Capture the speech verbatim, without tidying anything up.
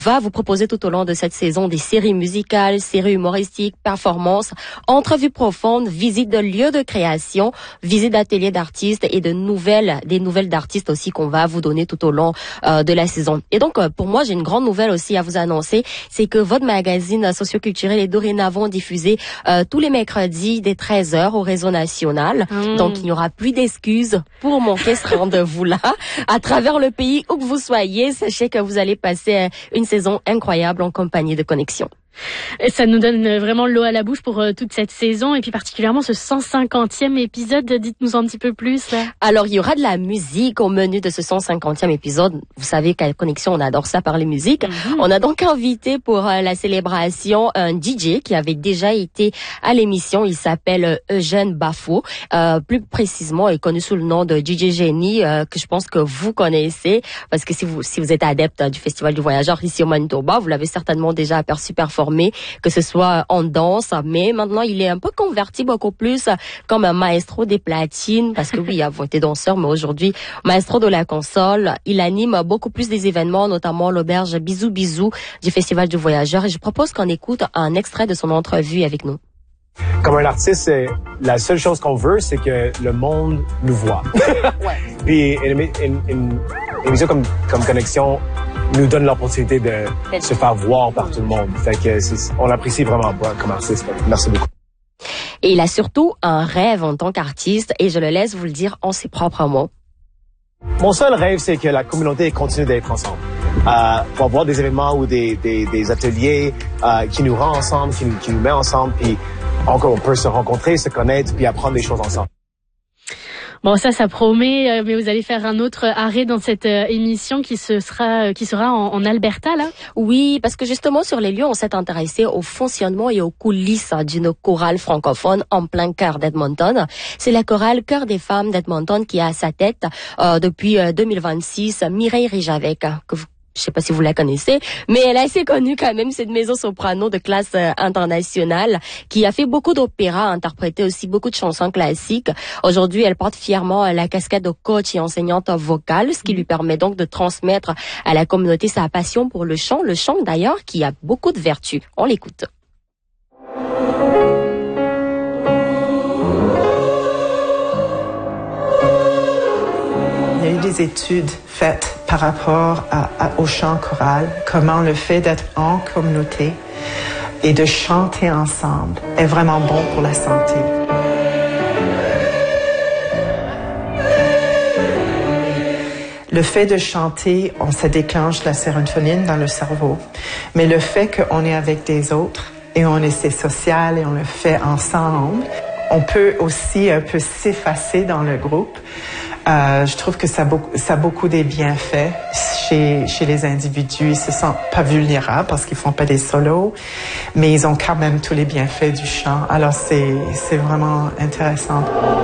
va vous proposer tout au long de cette saison des séries musicales, séries humoristiques, performances, entrevues profondes, visites de lieux de création, visites d'ateliers d'artistes et de nouvelles, des nouvelles d'artistes aussi qu'on va vous donner tout au long euh, de la saison. Et donc, euh, pour moi, j'ai une grande nouvelle aussi à vous annoncer, c'est que votre magazine socioculturel est dorénavant diffusé euh, tous les mercredis dès treize heures au réseau national. Mmh. Donc, il n'y aura plus d'excuses pour manquer ce rendez-vous-là. À travers le pays, où que vous soyez, sachez que vous allez passer une saison incroyable en compagnie de Connexion. Ça nous donne vraiment l'eau à la bouche pour euh, toute cette saison et puis particulièrement ce cent cinquantième épisode. Dites-nous un petit peu plus. Là. Alors, il y aura de la musique au menu de ce cent cinquantième épisode. Vous savez qu'à Connexion, on adore ça parler musique. Mm-hmm. On a donc invité pour euh, la célébration un D J qui avait déjà été à l'émission. Il s'appelle Eugène Bafo. Euh, plus précisément, il est connu sous le nom de D J Génie, euh, que je pense que vous connaissez parce que si vous si vous êtes adepte du Festival du Voyageur ici au Manitoba, vous l'avez certainement déjà aperçu performer, que ce soit en danse, mais maintenant il est un peu converti beaucoup plus comme un maestro des platines, parce que oui, il a été danseur, mais aujourd'hui maestro de la console. Il anime beaucoup plus des événements, notamment l'auberge Bisous Bisous du Festival du Voyageur, et je propose qu'on écoute un extrait de son entrevue avec nous. Comme un artiste, la seule chose qu'on veut, c'est que le monde nous voit. Ouais. Puis une, une, une émission comme, comme Connexion nous donne l'opportunité de se faire voir par tout le monde. Fait que c'est, on l'apprécie vraiment comme artiste. Merci beaucoup. Et il a surtout un rêve en tant qu'artiste, et je le laisse vous le dire en ses propres mots. Mon seul rêve, c'est que la communauté continue d'être ensemble. Euh, pour avoir des événements ou des, des, des ateliers euh, qui nous rendent ensemble, qui nous, qui nous met ensemble, puis encore on peut se rencontrer, se connaître, puis apprendre des choses ensemble. Bon, ça, ça promet, mais vous allez faire un autre arrêt dans cette euh, émission qui se sera, qui sera en, en Alberta, là? Oui, parce que justement, sur les lieux, on s'est intéressé au fonctionnement et aux coulisses d'une chorale francophone en plein cœur d'Edmonton. C'est la chorale Chœur des femmes d'Edmonton qui a à sa tête, euh, depuis euh, deux mille vingt-six, Mireille Rijavec, que vous je sais pas si vous la connaissez, mais elle est assez connue quand même, c'est une mezzo-soprano de classe euh, internationale qui a fait beaucoup d'opéras, interprété aussi beaucoup de chansons classiques. Aujourd'hui, elle porte fièrement la casquette de coach et enseignante vocale, ce qui lui permet donc de transmettre à la communauté sa passion pour le chant, le chant d'ailleurs qui a beaucoup de vertus. On l'écoute. Il y a eu des études faites par rapport à, à, au chant choral, comment le fait d'être en communauté et de chanter ensemble est vraiment bon pour la santé. Le fait de chanter, on se déclenche la sérotonine dans le cerveau, mais le fait qu'on est avec des autres et on est social et on le fait ensemble, on peut aussi un peu s'effacer dans le groupe. Euh, je trouve que ça, beaucoup, ça a beaucoup des bienfaits chez, chez les individus. Ils se sentent pas vulnérables parce qu'ils font pas des solos, mais ils ont quand même tous les bienfaits du chant. Alors c'est, c'est vraiment intéressant.